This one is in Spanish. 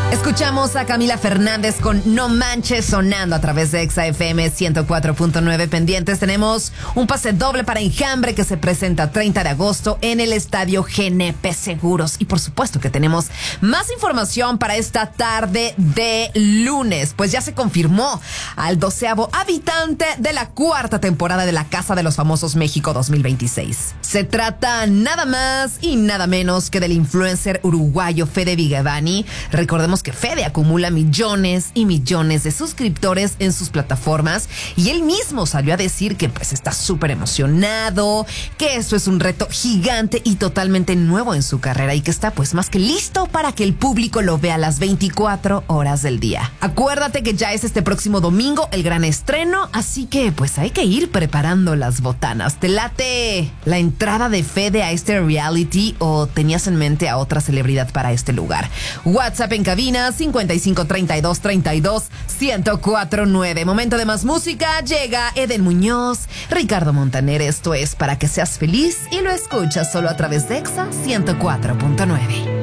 Escuchamos a Camila Fernández con No Manches sonando a través de Exa FM 104.9. Pendientes, tenemos un pase doble para Enjambre que se presenta 30 de agosto en el estadio GNP Seguros. Y por supuesto que tenemos más información para esta tarde de lunes, pues ya se confirmó al 12º habitante de la 4ª temporada de La Casa de los Famosos México 2026. Se trata nada más y nada menos que del influencer uruguayo Fede Vigevani. Recordemos que Fede acumula millones y millones de suscriptores en sus plataformas y él mismo salió a decir que pues está súper emocionado, que esto es un reto gigante y totalmente nuevo en su carrera y que está pues más que listo para que el público lo vea las 24 horas del día. Acuérdate que ya es este próximo domingo el gran estreno, así que pues hay que ir preparando las botanas. ¿Te late la entrada de Fede a este reality o tenías en mente a otra celebridad para este lugar? WhatsApp en cabina 5532321049. Momento de más música. Llega Eden Muñoz, Ricardo Montaner. Esto es Para que seas feliz y lo escuchas solo a través de Exa 104.9.